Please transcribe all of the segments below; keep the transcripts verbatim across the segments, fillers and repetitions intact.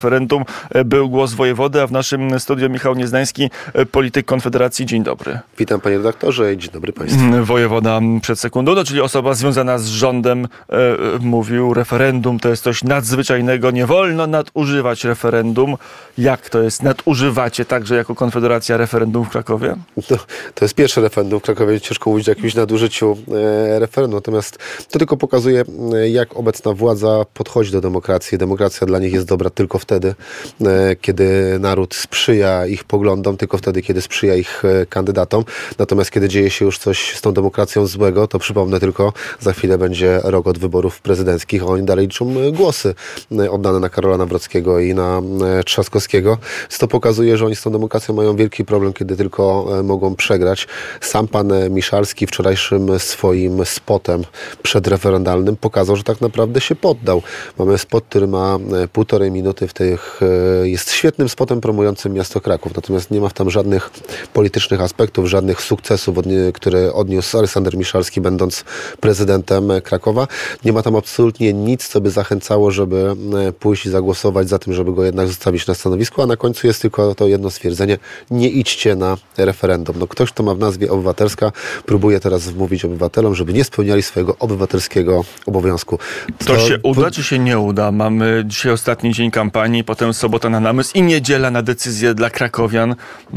referendum był głos wojewody, a w naszym studiu Michał Nieznański, polityk Konfederacji. Dzień dobry. Witam panie redaktorze i dzień dobry państwu. Wojewoda przed sekundą, no, czyli osoba związana z rządem, e, mówił, referendum to jest coś nadzwyczajnego, nie wolno nadużywać referendum. Jak to jest? Nadużywacie także jako Konfederacja referendum w Krakowie? No, to jest pierwsze referendum w Krakowie, ciężko mówić o jakimś nadużyciu e, referendum, natomiast to tylko pokazuje, jak obecna władza podchodzi do demokracji. Demokracja dla nich jest dobra tylko wtedy, e, kiedy naród sprzyja ich poglądom, tylko wtedy, kiedy sprzyja ich e, kandydatom. Natomiast kiedy dzieje się już coś z tą demokracją złego, to przypomnę tylko, za chwilę będzie rok od wyborów prezydenckich, a oni dalej liczą głosy e, oddane na Karola Nawrockiego i na e, Trzaskowskiego. Więc to pokazuje, że oni z tą demokracją mają wielki problem, kiedy tylko e, mogą przegrać. Sam pan Miszalski wczorajszym swoim spotem przedreferendalnym pokazał, że tak naprawdę się poddał. Mamy spot, który ma półtorej minuty, w tych jest świetnym spotem promującym miasto Kraków. Natomiast nie ma tam żadnych politycznych aspektów, żadnych sukcesów, które odniósł Aleksander Miszalski, będąc prezydentem Krakowa. Nie ma tam absolutnie nic, co by zachęcało, żeby pójść i zagłosować za tym, żeby go jednak zostawić na stanowisku, a na końcu jest tylko to jedno stwierdzenie: nie idźcie na referendum. No, ktoś, kto ma w nazwie obywatelska, próbuje teraz wmówić obywatelom, żeby nie spełniali swojego obywatelskiego obowiązku. To, to się uda, po... czy się nie uda? Mamy dzisiaj ostatni dzień kampanii, potem sobota na namysł i niedziela na decyzję dla krakowian.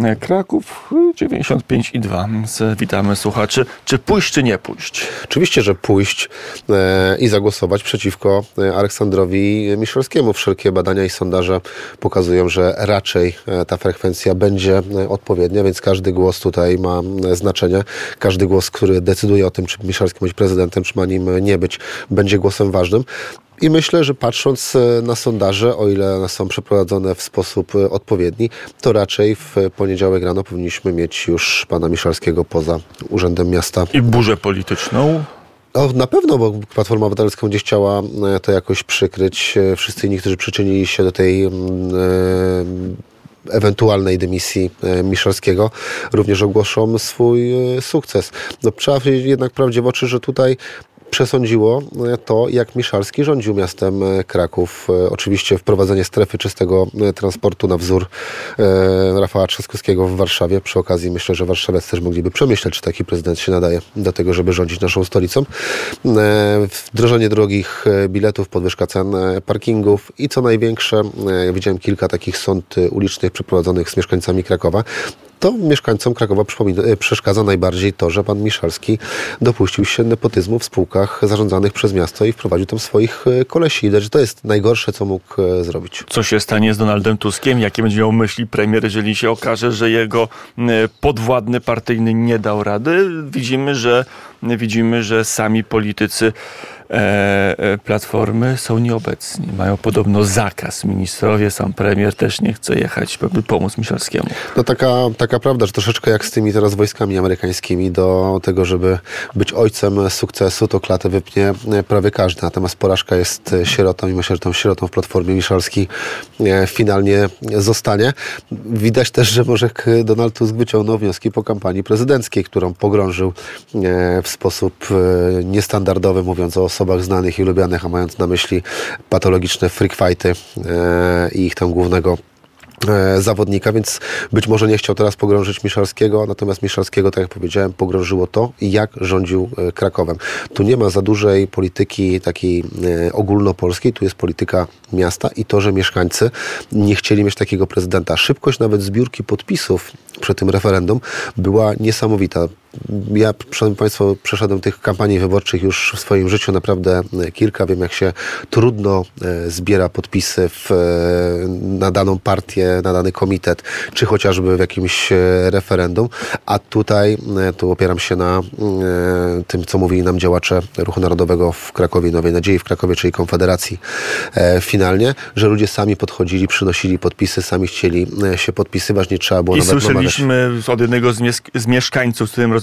Kraków dziewięćdziesiąt pięć i dwa. Witamy słuchaczy. Czy pójść, czy nie pójść? Oczywiście, że pójść e, i zagłosować przeciwko Aleksandrowi Miszalskiemu. Wszelkie badania i sondaże pokazują, że raczej ta frekwencja będzie odpowiednia, więc każdy głos tutaj ma znaczenie. Każdy głos, który decyduje o tym, czy Miszalski ma być prezydentem, czy ma nim nie być, będzie głosem ważnym. I myślę, że patrząc na sondaże, o ile one są przeprowadzone w sposób odpowiedni, to raczej w poniedziałek rano powinniśmy mieć już pana Miszalskiego poza Urzędem Miasta. I burzę polityczną? No, na pewno, bo Platforma Obywatelska będzie chciała to jakoś przykryć. Wszyscy inni, którzy przyczynili się do tej e, ewentualnej dymisji Miszalskiego, również ogłoszą swój sukces. No, trzeba powiedzieć jednak prawdzie w oczy, że tutaj przesądziło to, jak Miszalski rządził miastem Kraków. Oczywiście wprowadzenie strefy czystego transportu na wzór Rafała Trzaskowskiego w Warszawie. Przy okazji myślę, że warszawiacy też mogliby przemyśleć, czy taki prezydent się nadaje do tego, żeby rządzić naszą stolicą. Wdrożenie drogich biletów, podwyżka cen parkingów i co największe, widziałem kilka takich sąd ulicznych przeprowadzonych z mieszkańcami Krakowa. To mieszkańcom Krakowa przeszkadza najbardziej to, że pan Miszalski dopuścił się nepotyzmu w spółkach zarządzanych przez miasto i wprowadził tam swoich kolesi. Widać, że to jest najgorsze, co mógł zrobić. Co się stanie z Donaldem Tuskiem? Jakie będzie miał myśli premier, jeżeli się okaże, że jego podwładny partyjny nie dał rady? Widzimy, że, widzimy, że sami politycy E, Platformy są nieobecni. Mają podobno zakaz. Ministrowie, sam premier też nie chce jechać, by pomóc Miszalskiemu. No taka, taka prawda, że troszeczkę jak z tymi teraz wojskami amerykańskimi, do tego, żeby być ojcem sukcesu, to klatę wypnie prawie każdy. Natomiast porażka jest sierotą i myślę, że tą sierotą w Platformie Miszalski finalnie zostanie. Widać też, że może Donald Tusk wyciągnął wnioski po kampanii prezydenckiej, którą pogrążył w sposób niestandardowy, mówiąc o osobach znanych i lubianych, a mając na myśli patologiczne freak fighty e, i ich tam głównego e, zawodnika, więc być może nie chciał teraz pogrążyć Miszalskiego, natomiast Miszalskiego, tak jak powiedziałem, pogrążyło to, jak rządził e, Krakowem. Tu nie ma za dużej polityki takiej e, ogólnopolskiej, tu jest polityka miasta i to, że mieszkańcy nie chcieli mieć takiego prezydenta. Szybkość nawet zbiórki podpisów przed tym referendum była niesamowita. Ja, szanowni państwo, przeszedłem tych kampanii wyborczych już w swoim życiu naprawdę kilka. Wiem, jak się trudno zbiera podpisy w, na daną partię, na dany komitet, czy chociażby w jakimś referendum. A tutaj, tu opieram się na tym, co mówili nam działacze Ruchu Narodowego w Krakowie, Nowej Nadziei w Krakowie, czyli Konfederacji finalnie, że ludzie sami podchodzili, przynosili podpisy, sami chcieli się podpisywać, nie trzeba było I nawet słyszeliśmy namawiać. Od jednego z, mies- z mieszkańców, z którym rozmawialiśmy,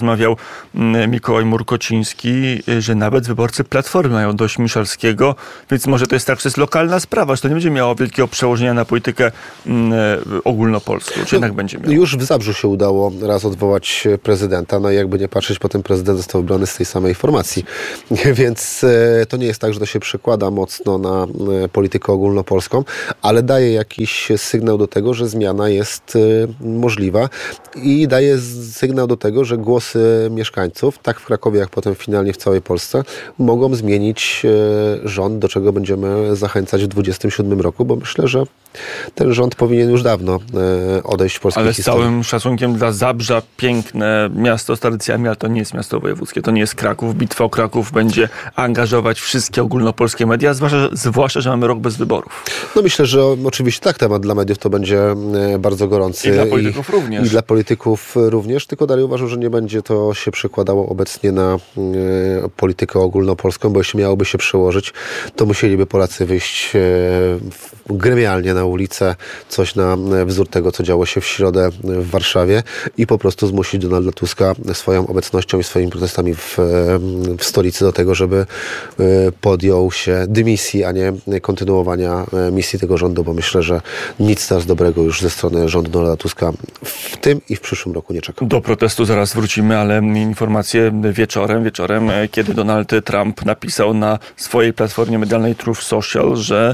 rozmawiał Mikołaj Murkociński, że nawet wyborcy Platformy mają dość Miszalskiego, więc może to jest tak, że to jest lokalna sprawa, że to nie będzie miało wielkiego przełożenia na politykę ogólnopolską, czy jednak będzie miało? Już w Zabrzu się udało raz odwołać prezydenta, no i jakby nie patrzeć, potem prezydent został wybrany z tej samej formacji. Więc to nie jest tak, że to się przekłada mocno na politykę ogólnopolską, ale daje jakiś sygnał do tego, że zmiana jest możliwa i daje sygnał do tego, że głosy mieszkańców, tak w Krakowie, jak potem finalnie w całej Polsce, mogą zmienić rząd, do czego będziemy zachęcać w dwudziestym siódmym roku, bo myślę, że ten rząd powinien już dawno odejść w polskiej ale z historii. całym szacunkiem dla Zabrza, piękne miasto z tradycjami, ale to nie jest miasto wojewódzkie, to nie jest Kraków. Bitwa o Kraków będzie angażować wszystkie ogólnopolskie media, zwłaszcza, zwłaszcza że mamy rok bez wyborów. No myślę, że oczywiście tak, temat dla mediów to będzie bardzo gorący. I dla polityków I, również. I dla polityków również, tylko dalej uważam, że nie będzie to się przekładało obecnie na y, politykę ogólnopolską, bo jeśli miałoby się przełożyć, to musieliby Polacy wyjść y, gremialnie na ulicę, coś na wzór tego, co działo się w środę w Warszawie i po prostu zmusić Donalda Tuska swoją obecnością i swoimi protestami w, w stolicy do tego, żeby podjął się dymisji, a nie kontynuowania misji tego rządu, bo myślę, że nic teraz dobrego już ze strony rządu Donalda Tuska w tym i w przyszłym roku nie czeka. Do protestu zaraz wrócimy, ale informacje wieczorem, wieczorem, kiedy Donald Trump napisał na swojej platformie medialnej Truth Social, że